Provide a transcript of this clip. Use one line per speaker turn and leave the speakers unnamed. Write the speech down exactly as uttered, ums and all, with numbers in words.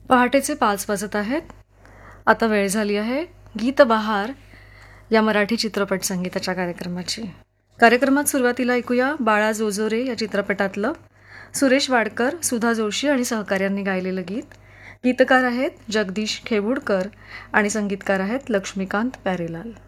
पहाटेचे पाच वाजत आहेत. आता वेळ झाली आहे गीत बहार या मराठी चित्रपट संगीताच्या कार्यक्रमाची. कार्यक्रमात सुरुवातीला ऐकूया बाळा जोजोरे या चित्रपटातलं सुरेश वाडकर, सुधा जोशी आणि सहकाऱ्यांनी गायलेलं गीत. गीतकार आहेत जगदीश खेवुडकर आणि संगीतकार आहेत लक्ष्मीकांत प्यारेलाल.